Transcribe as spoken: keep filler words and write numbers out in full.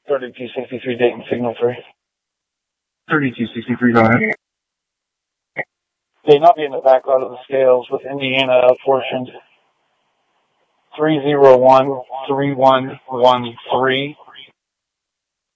thirty-two sixty-three Dayton, signal three. thirty-two sixty-three, go ahead. Dayton, I'll be in the back out of the scales with Indiana apportioned three zero one three one one three.